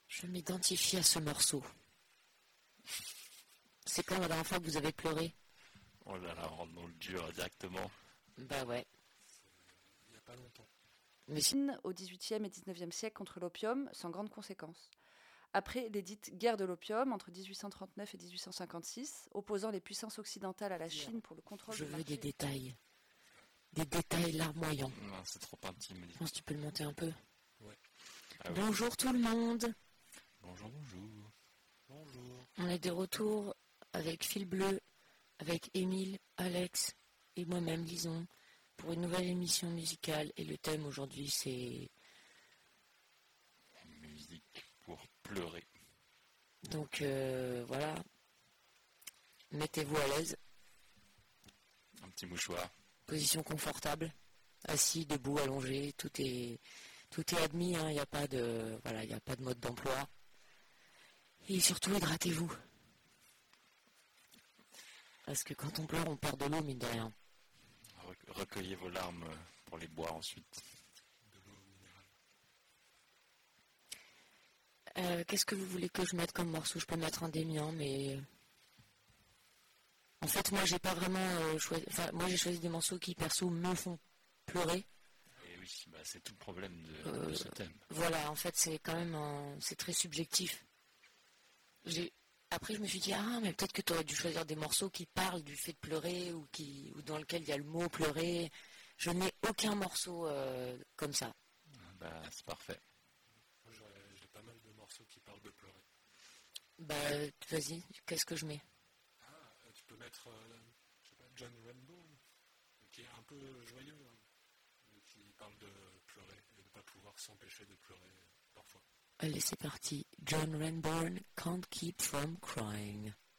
Je m'identifie à ce morceau. C'est quand la dernière fois que vous avez pleuré? Oh là là, rentre dans le dur directement. Bah ouais. Il n'y a pas longtemps. Mais Chine au XVIIIe et XIXe siècle contre l'opium, sans grande conséquence. Après les dites guerres de l'opium entre 1839 et 1856, opposant les puissances occidentales à la Chine pour le contrôle je du veux marché. des détails. Des détails larmoyants. Non, c'est trop intime. Je pense que tu peux le monter un peu. Ah oui. Bonjour tout le monde. Bonjour, bonjour. Bonjour. On est de retour avec Fil Bleu, avec Émile, Alex et moi-même, Lison, pour une nouvelle émission musicale. Et le thème aujourd'hui, c'est... Musique pour pleurer. Donc voilà, mettez-vous à l'aise, Un petit mouchoir. position confortable, assis, debout, allongé, tout est admis, il n'y a pas de mode d'emploi. Et surtout, hydratez-vous. Parce que quand on pleure, on perd de l'eau, mine de rien. Recueillez vos larmes pour les boire ensuite. De l'eau minérale. Qu'est-ce que vous voulez que je mette comme morceau? Je peux mettre un des miens, mais... En fait, moi, j'ai pas vraiment choisi... Enfin, moi, j'ai choisi des morceaux qui, perso, me font pleurer. Et oui, bah, c'est tout le problème de ce thème. Voilà, en fait, c'est quand même c'est très subjectif. Après, je me suis dit, mais peut-être que tu aurais dû choisir des morceaux qui parlent du fait de pleurer ou dans lequel il y a le mot pleurer. Je n'ai aucun morceau comme ça. Bah, c'est parfait. Moi, j'ai pas mal de morceaux qui parlent de pleurer. Bah, vas-y, qu'est-ce que je mets? Tu peux mettre, je sais pas, John Rainbow, qui est un peu joyeux, hein, qui parle de pleurer et de ne pas pouvoir s'empêcher de pleurer parfois. Allez, c'est parti. John Renbourn, Can't Keep From Crying.